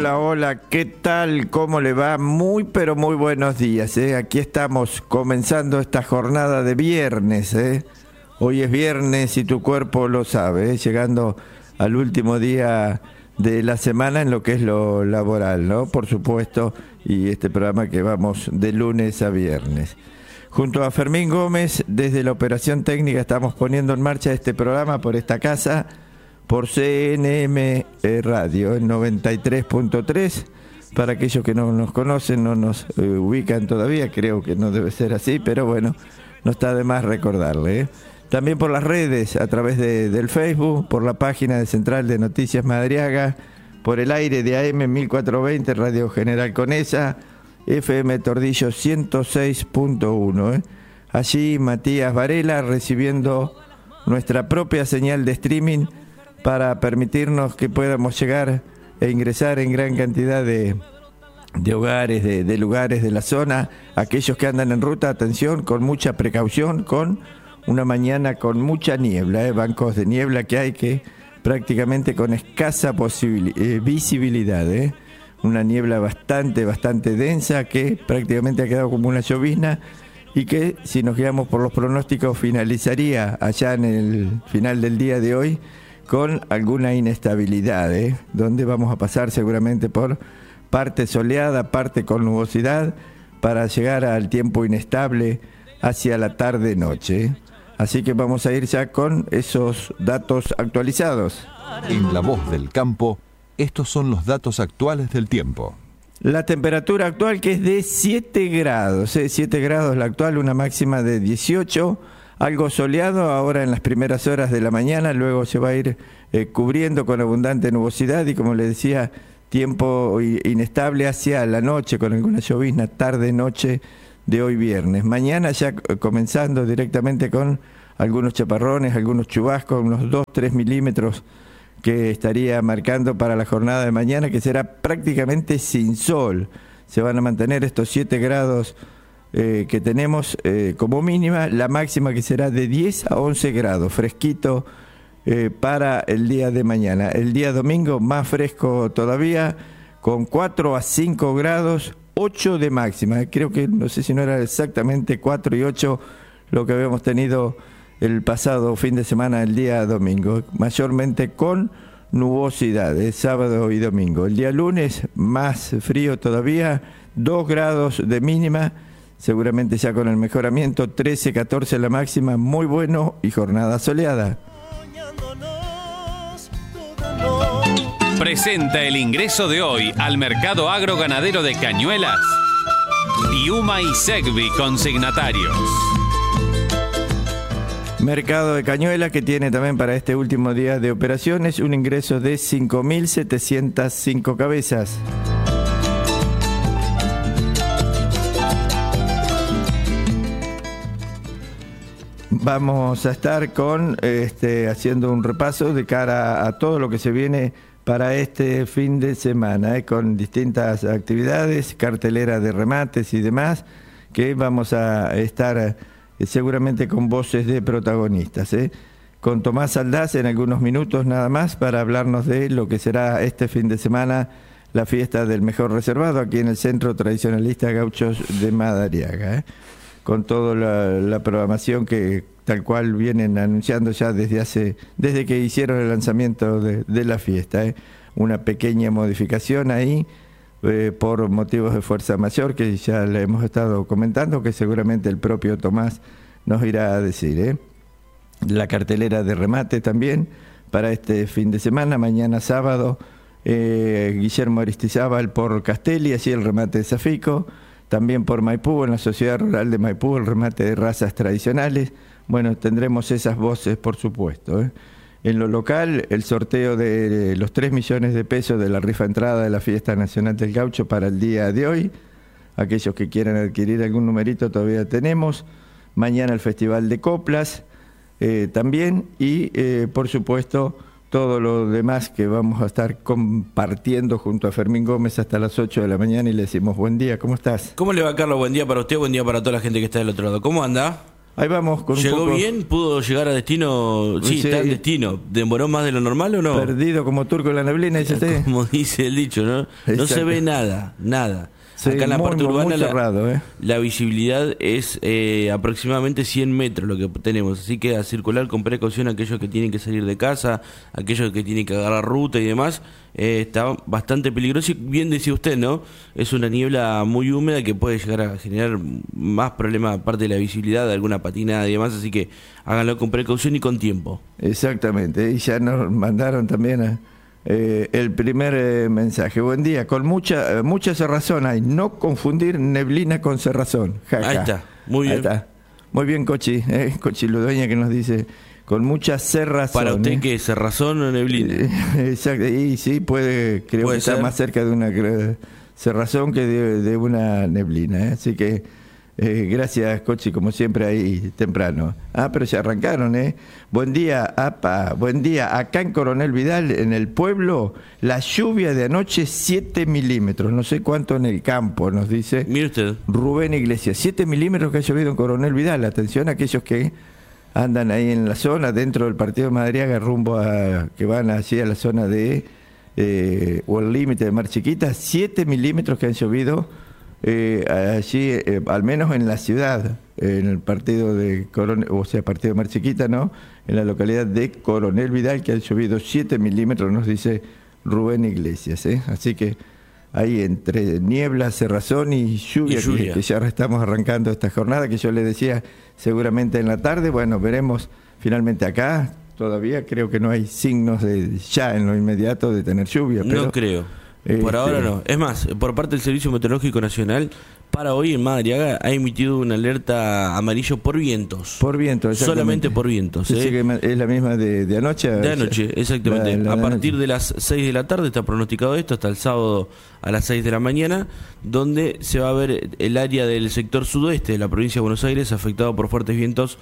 Hola, hola, ¿qué tal? ¿Cómo le va? Muy, pero muy buenos días, ¿eh? Aquí estamos comenzando esta jornada de viernes, ¿eh? Hoy es viernes y tu cuerpo lo sabe, ¿eh? Llegando al último día de la semana en lo que es lo laboral, ¿no? Por supuesto, y este programa que vamos de lunes a viernes. Junto a Fermín Gómez, desde la operación técnica estamos poniendo en marcha este programa por esta casa, por CNM Radio, el 93.3. Para aquellos que no nos conocen, no nos ubican todavía, creo que no debe ser así, pero bueno, no está de más recordarle, ¿eh? También por las redes, a través del Facebook, por la página de Central de Noticias Madariaga, por el aire de AM 1420, Radio General Conesa, FM Tordillo 106.1, ¿eh? Allí Matías Varela recibiendo nuestra propia señal de streaming para permitirnos que podamos llegar e ingresar en gran cantidad de hogares, de lugares de la zona. Aquellos que andan en ruta, atención, con mucha precaución, con una mañana con mucha niebla, bancos de niebla que hay, que prácticamente con escasa visibilidad, una niebla bastante densa que prácticamente ha quedado como una llovizna y que, si nos guiamos por los pronósticos, finalizaría allá en el final del día de hoy con alguna inestabilidad, donde vamos a pasar seguramente por parte soleada, parte con nubosidad, para llegar al tiempo inestable hacia la tarde-noche. Así que vamos a ir ya con esos datos actualizados. En La Voz del Campo, estos son los datos actuales del tiempo. La temperatura actual, que es de 7 grados, 7 grados la actual, una máxima de 18, algo soleado ahora en las primeras horas de la mañana, luego se va a ir cubriendo con abundante nubosidad y, como le decía, tiempo inestable hacia la noche con alguna llovizna tarde-noche de hoy viernes. Mañana ya comenzando directamente con algunos chaparrones, algunos chubascos, unos 2-3 milímetros que estaría marcando para la jornada de mañana, que será prácticamente sin sol. Se van a mantener estos 7 grados que tenemos como mínima, la máxima que será de 10 a 11 grados, fresquito para el día de mañana. El día domingo más fresco todavía, con 4 a 5 grados, 8 de máxima. Creo que, no sé si no era exactamente 4 y 8 lo que habíamos tenido el pasado fin de semana, el día domingo, mayormente con nubosidad, sábado y domingo. El día lunes más frío todavía, 2 grados de mínima, seguramente ya con el mejoramiento, 13, 14 la máxima, muy bueno, y jornada soleada. Presenta el ingreso de hoy al mercado agroganadero de Cañuelas Piuma y Segvi consignatarios. Mercado de Cañuelas, que tiene también para este último día de operaciones un ingreso de 5.705 cabezas. Vamos a estar con haciendo un repaso de cara a todo lo que se viene para este fin de semana, con distintas actividades, cartelera de remates y demás, que vamos a estar seguramente con voces de protagonistas, con Tomás Aldaz en algunos minutos nada más para hablarnos de lo que será este fin de semana la fiesta del mejor reservado aquí en el Centro Tradicionalista Gauchos de Madariaga, con toda la programación que tal cual vienen anunciando ya desde que hicieron el lanzamiento de la fiesta, una pequeña modificación ahí por motivos de fuerza mayor que ya le hemos estado comentando, que seguramente el propio Tomás nos irá a decir, La cartelera de remate también para este fin de semana, mañana sábado, Guillermo Aristizábal por Castelli, así el remate de Safico, también por Maipú, en la Sociedad Rural de Maipú, el remate de razas tradicionales. Bueno, tendremos esas voces, por supuesto, En lo local, el sorteo de los 3 millones de pesos de la rifa entrada de la Fiesta Nacional del Gaucho para el día de hoy. Aquellos que quieran adquirir algún numerito todavía tenemos. Mañana el Festival de Coplas también. Y, por supuesto, todo lo demás que vamos a estar compartiendo junto a Fermín Gómez hasta las 8 de la mañana. Y le decimos buen día, ¿cómo estás? ¿Cómo le va, Carlos? Buen día para usted, buen día para toda la gente que está del otro lado. ¿Cómo anda? Ahí vamos con ¿Llegó un poco... bien? ¿Pudo llegar a destino? Sí, Sí. está en destino. ¿Demoró más de lo normal o no? Perdido como turco en la neblina, dice usted. Como dice el dicho, ¿no? No Exacto. se ve nada. Sí, Acá en la parte muy urbana cerrado, la visibilidad es aproximadamente 100 metros lo que tenemos, así que a circular con precaución aquellos que tienen que salir de casa, aquellos que tienen que agarrar ruta y demás, está bastante peligroso y bien decía usted, ¿no? Es una niebla muy húmeda que puede llegar a generar más problemas aparte de la visibilidad, de alguna patinada y demás, así que háganlo con precaución y con tiempo. Exactamente, y ya nos mandaron también el primer mensaje. Buen día, con mucha cerrazón hay, no confundir neblina con cerrazón. Ja, ja. Ahí está, muy bien. Ahí está. Muy bien, Cochi, Cochi Ludueña, que nos dice con mucha cerrazón. Para usted, ¿qué es cerrazón o neblina? Exacto, y sí, creo ¿Puede que está ser? más cerca de una cerrazón que de una neblina, así que gracias, Cochi, como siempre ahí temprano. Pero se arrancaron, Buen día, APA, buen día. Acá en Coronel Vidal, en el pueblo, la lluvia de anoche 7 milímetros, no sé cuánto en el campo, nos dice Mire usted. Rubén Iglesias. 7 milímetros que ha llovido en Coronel Vidal. Atención a aquellos que andan ahí en la zona, dentro del partido de Madariaga, rumbo que van así a la zona o el límite de Mar Chiquita. 7 milímetros que han llovido allí, al menos en la ciudad, en el partido de Coronel, o sea, partido de Mar Chiquita, ¿no? En la localidad de Coronel Vidal, que han llovido 7 milímetros, nos dice Rubén Iglesias, Así que ahí entre niebla, cerrazón y lluvia. Que ya estamos arrancando esta jornada, que yo le decía seguramente en la tarde. Bueno, veremos finalmente acá. Todavía creo que no hay signos ya en lo inmediato de tener lluvia. Pero, no creo. Por ahora no. Es más, por parte del Servicio Meteorológico Nacional, para hoy en Madariaga ha emitido una alerta amarillo por vientos. Por vientos, solamente por vientos. Sí, que es la misma de anoche. De anoche, exactamente. La a partir anoche. de las 6 de la tarde está pronosticado esto, hasta el sábado a las 6 de la mañana, donde se va a ver el área del sector sudoeste de la provincia de Buenos Aires afectado por fuertes vientos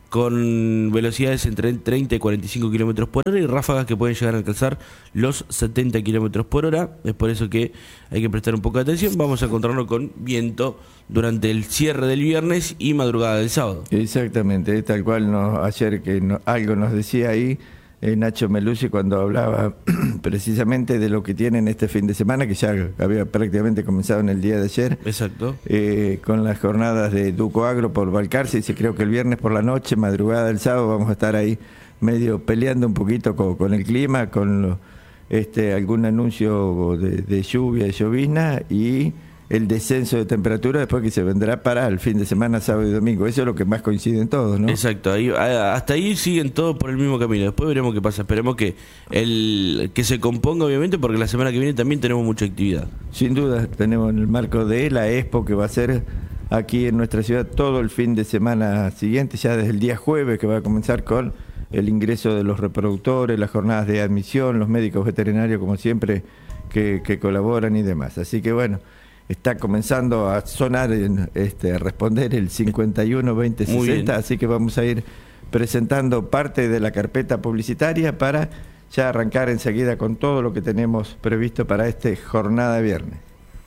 con velocidades entre 30 y 45 kilómetros por hora y ráfagas que pueden llegar a alcanzar los 70 kilómetros por hora. Es por eso que hay que prestar un poco de atención. Vamos a encontrarnos con viento durante el cierre del viernes y madrugada del sábado. Exactamente, tal cual ayer algo nos decía ahí Nacho Melucci cuando hablaba precisamente de lo que tienen este fin de semana, que ya había prácticamente comenzado en el día de ayer. Exacto. Con las jornadas de Duco Agro por Balcarce. Dice, creo que el viernes por la noche, madrugada del sábado, vamos a estar ahí medio peleando un poquito con el clima, con algún anuncio de lluvia, de llovizna y el descenso de temperatura después que se vendrá para el fin de semana, sábado y domingo. Eso es lo que más coinciden todos, ¿no? Exacto, hasta ahí siguen todos por el mismo camino. Después veremos qué pasa. Esperemos que que se componga, obviamente, porque la semana que viene también tenemos mucha actividad. Sin duda, tenemos en el marco de la Expo, que va a ser aquí en nuestra ciudad todo el fin de semana siguiente, ya desde el día jueves, que va a comenzar con el ingreso de los reproductores, las jornadas de admisión, los médicos veterinarios, como siempre, que colaboran y demás. Así que bueno, está comenzando a sonar, a responder el 51 20 60, así que vamos a ir presentando parte de la carpeta publicitaria para ya arrancar enseguida con todo lo que tenemos previsto para esta jornada de viernes.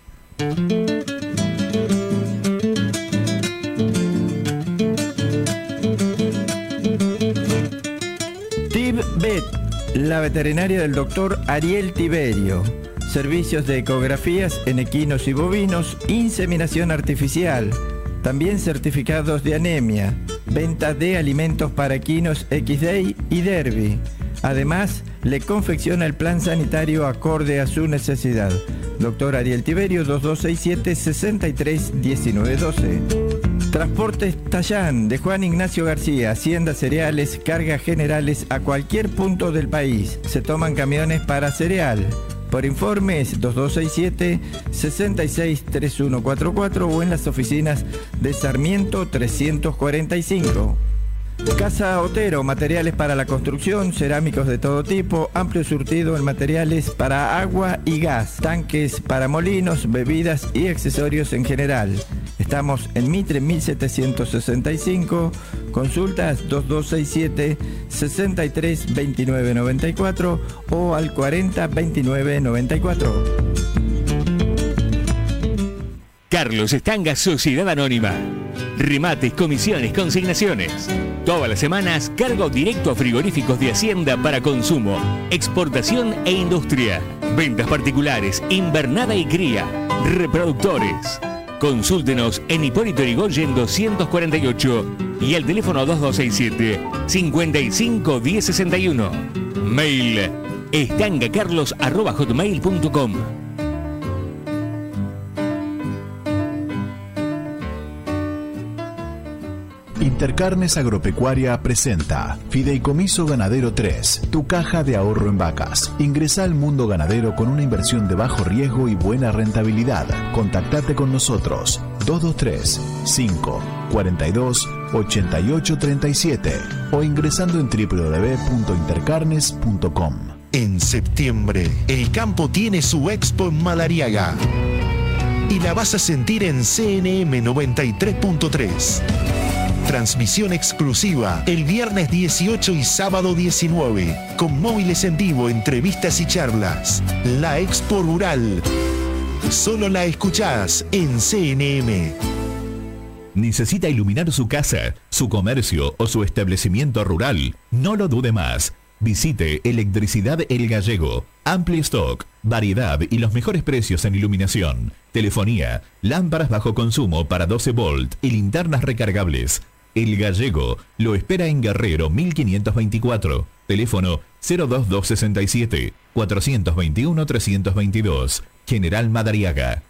TibVet, la veterinaria del doctor Ariel Tiberio. Servicios de ecografías en equinos y bovinos, inseminación artificial, también certificados de anemia, venta de alimentos para equinos XDay y Derby. Además, le confecciona el plan sanitario acorde a su necesidad. Doctor Ariel Tiberio, 2267-631912. Transportes Tallán, de Juan Ignacio García, Hacienda Cereales, cargas generales a cualquier punto del país. Se toman camiones para cereal. Por informes 2267-663144 o en las oficinas de Sarmiento 345. Casa Otero, materiales para la construcción, cerámicos de todo tipo, amplio surtido en materiales para agua y gas, tanques para molinos, bebidas y accesorios en general. Estamos en Mitre 1765, consultas 2267-632994 o al 402994. Carlos Estanga, Sociedad Anónima. Remates, comisiones, consignaciones. Todas las semanas, cargo directo a frigoríficos de Hacienda para consumo, exportación e industria. Ventas particulares, invernada y cría. Reproductores. Consúltenos en Hipólito Yrigoyen 248 y al teléfono 2267 55 1061. Mail estangacarlos@hotmail.com. Intercarnes Agropecuaria presenta Fideicomiso Ganadero 3, tu caja de ahorro en vacas. Ingresa al mundo ganadero con una inversión de bajo riesgo y buena rentabilidad. Contactate con nosotros 223 5 42 88 37 o ingresando en www.intercarnes.com. En septiembre, el campo tiene su expo en Madariaga y la vas a sentir en CNM 93.3. Transmisión exclusiva el viernes 18 y sábado 19, con móviles en vivo, entrevistas y charlas. La Expo Rural. Solo la escuchás en CNM. ¿Necesita iluminar su casa, su comercio o su establecimiento rural? No lo dude más. Visite Electricidad El Gallego. Amplio stock, variedad y los mejores precios en iluminación, telefonía, lámparas bajo consumo para 12 volt y linternas recargables. El Gallego lo espera en Guerrero 1524. Teléfono 02267 421 322. General Madariaga.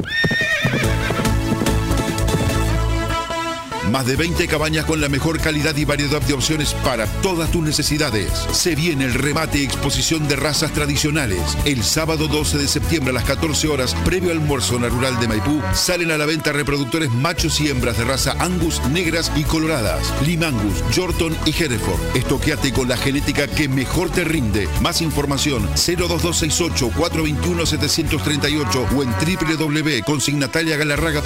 Más de 20 cabañas con la mejor calidad y variedad de opciones para todas tus necesidades. Se viene el remate y exposición de razas tradicionales. El sábado 12 de septiembre a las 14 horas, previo almuerzo en la Rural de Maipú, salen a la venta reproductores machos y hembras de raza Angus, negras y coloradas, Lima Angus, Yorkton y Hereford. Estoqueate con la genética que mejor te rinde. Más información 02268 421 738 o en www.consignataliagalarraga.com.